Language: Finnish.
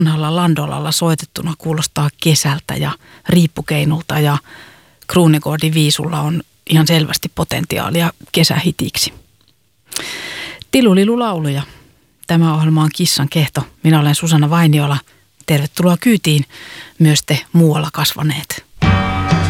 vanhalla landolalla soitettuna kuulostaa kesältä ja riippukeinulta ja Kruunegårdin viisulla on ihan selvästi potentiaalia kesähitiksi. Tilulilulauluja. Tämä ohjelma on Kissan kehto. Minä olen Susanna Vainiola. Tervetuloa kyytiin myös te muualla kasvaneet.